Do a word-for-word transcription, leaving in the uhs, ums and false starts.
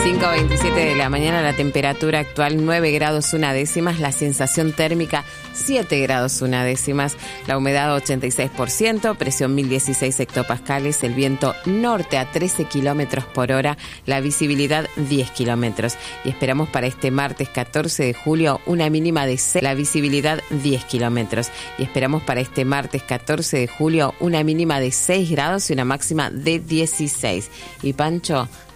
cinco veintisiete de la mañana, la temperatura actual nueve grados una décimas, la sensación térmica siete grados una décimas, la humedad ochenta y seis por ciento, presión mil dieciséis hectopascales, el viento norte a trece kilómetros por hora, la visibilidad diez kilómetros. Y esperamos para este martes catorce de julio una mínima de seis, la visibilidad diez kilómetros. Y esperamos para este martes catorce de julio una mínima de seis grados y una máxima de dieciséis. Y Pancho,